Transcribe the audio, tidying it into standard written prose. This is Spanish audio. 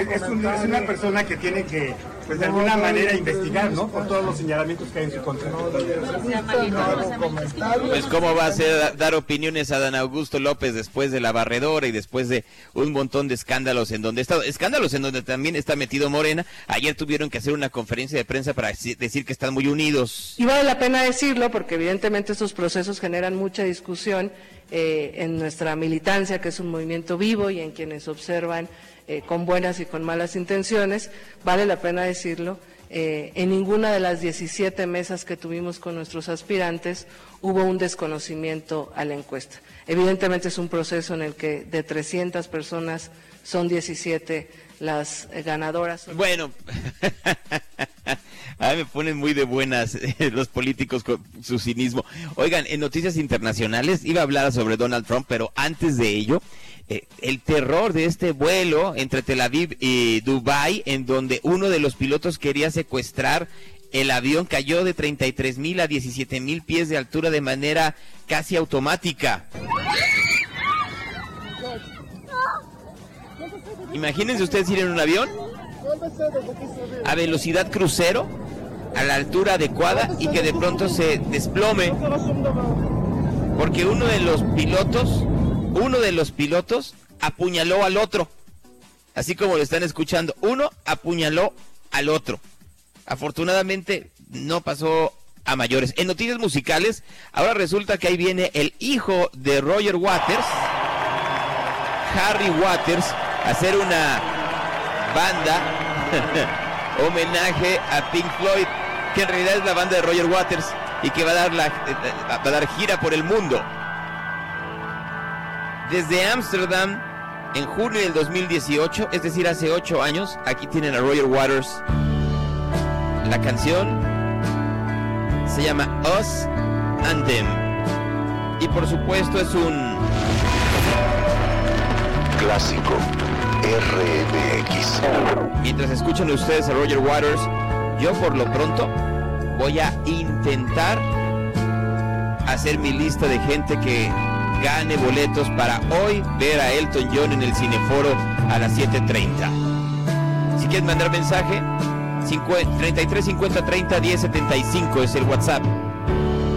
es una persona que tiene que, pues de alguna manera, investigar, ¿no? Por todos los señalamientos que hay en su contra. Pues cómo va a ser dar opiniones a Dan Augusto López después de la barredora y después de un montón de escándalos en donde también está metido Morena. Ayer tuvieron que hacer una conferencia de prensa para decir que están muy unidos. Y vale la pena decirlo porque evidentemente estos procesos generan mucha discusión en nuestra militancia, que es un movimiento vivo, y en quienes observan con buenas y con malas intenciones. Vale la pena decirlo, en ninguna de las 17 mesas que tuvimos con nuestros aspirantes hubo un desconocimiento a la encuesta. Evidentemente es un proceso en el que de 300 personas son 17 las ganadoras. Bueno, a mí me ponen muy de buenas los políticos con su cinismo. Oigan, en noticias internacionales iba a hablar sobre Donald Trump, pero antes de ello, el terror de este vuelo entre Tel Aviv y Dubái, en donde uno de los pilotos quería secuestrar el avión, cayó de 33,000 a 17,000 pies de altura de manera casi automática. Imagínense ustedes ir en un avión a velocidad crucero, a la altura adecuada, y que de pronto se desplome porque uno de los pilotos apuñaló al otro, así como lo están escuchando. Uno apuñaló al otro. Afortunadamente no pasó a mayores. En noticias musicales, ahora resulta que ahí viene el hijo de Roger Waters, Harry Waters, a hacer una banda homenaje a Pink Floyd, que en realidad es la banda de Roger Waters, y que va a dar gira por el mundo. Desde Ámsterdam, en junio del 2018, es decir, hace 8 años, aquí tienen a Roger Waters. La canción se llama Us and Them, y por supuesto es un clásico RMX. Mientras escuchan ustedes a Roger Waters, yo por lo pronto voy a intentar hacer mi lista de gente que gane boletos para hoy ver a Elton John en el Cineforo a las 7:30. Si quieres mandar mensaje, 33 50 30 10 75 es el WhatsApp.